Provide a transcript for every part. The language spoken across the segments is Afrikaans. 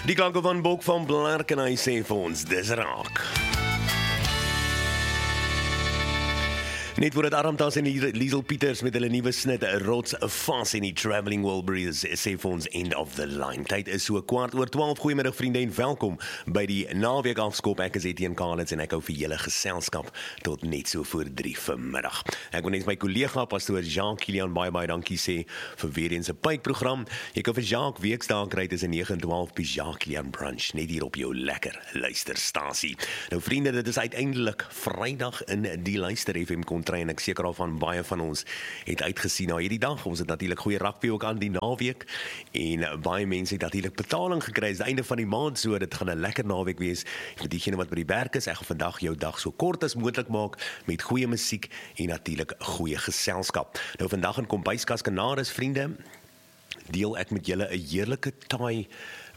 Die klanke van Bok van Blerk en hy sê vir ons, dis raak. Net voor het Aramtas en Liesel Pieters met hulle nuwe snit, rots vas en die Traveling Wilburys sê vir ons end of the line. Tyd is so 11:15. Goeiemiddag vriende en welkom by die naweek afskop. Ek is Etienne Karlitz en ek hou vir julle geselskap tot net so voor 3 vanmiddag. Ek wil net my kollega pastoor Jean-Kilian baie dankie sê vir weer eens 'n pypprogram. Jy kan vir Jacques weekdae kry tussen 9 en 12 by Jean-Kilian brunch, net hier op jou lekker luisterstasie. Nou vriende, dit is uiteindelik Vrydag in die Luister FM en ek seker al van baie van ons het uitgesien na hierdie dag. Ons het natuurlik goeie rugby ook aan die naweek en baie mense het natuurlik betaling gekry. Dit is die einde van die maand, so dit gaan 'n lekker naweek wees vir diegene wat by die werk is. Ek gaan vandag jou dag so kort as moontlik maak met goeie musiek en natuurlik goeie geselskap. Nou vandag in Kombuiskas Kanaris vriende, deel ek met julle 'n heerlike Thai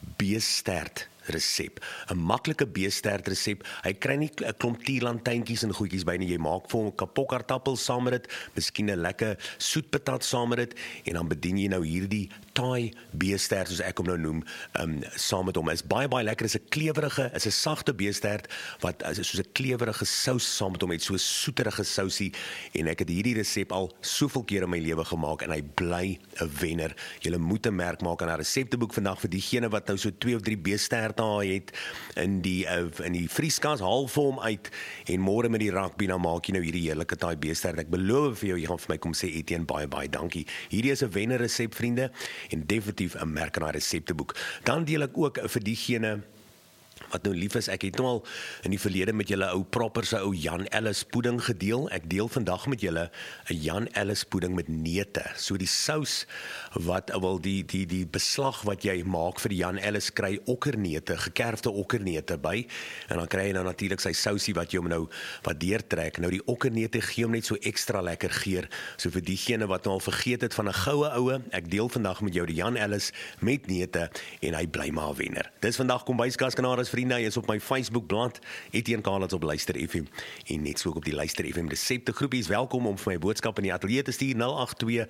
beestert resep, 'n maklike beestert resep. Hy kry nie 'n klomp tierlantynkies en goedjies by nie. Jy maak vir hom 'n kapokkartappel saam met dit, miskien 'n lekker soetpatat saam met dit en dan bedien jy nou hierdie Thai beestert soos ek hom nou noem, saam met hom. Is baie lekker. Is 'n klewerige, is 'n sagte beestert wat soos 'n klewerige sous saam met hom het, so 'n soeterige sousie en ek het hierdie resep al soveel keer in my lewe gemaak en hy bly 'n wenner. Jy moet 'n merk maak aan 'n resepteboek vandag vir diegene wat nou so 2 of 3 beestert het in die vrieskas, haal vir hom uit en môre met die rugby dan maak jy nou hierdie heerlike Thai beestert. Ek beloof vir jou, jy gaan vir my kom sê Etienne baie dankie. Hierdie is 'n wenner resep vriende en definitief 'n merk in daai resepteboek. Dan deel ek ook vir diegene wat nou lief is, ek het nou al in die verlede met julle ou proper se ou Jan Ellis pudding gedeel. Ek deel vandag met julle 'n Jan Ellis pudding met neute. So die sous wat wel die beslag wat jy maak vir die Jan Ellis kry okkerneute, gekerfde okkerneute by en dan kry jy nou natuurlik sy sousie wat jy hom nou wat deurtrek. Nou die okkerneute gee hom net so ekstra lekker geur. So vir diegene wat nou al vergeet het van 'n goue oue, ek deel vandag met jou die Jan Ellis met neute en hy bly maar 'n wenner. Dis vandag Kombuiskas Kanaris vriende, hy is op my Facebookblad Etienne Karlitz op Luister FM en net so ook op die Luister FM resepte groepies. Welkom om vir my boodskap in die ateljee te stuur 082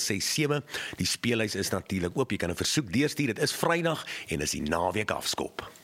333 667. Die speellys is natuurlik oop. Jy kan 'n versoek deurstuur. Dit is Vrydag en is die naweek afskop.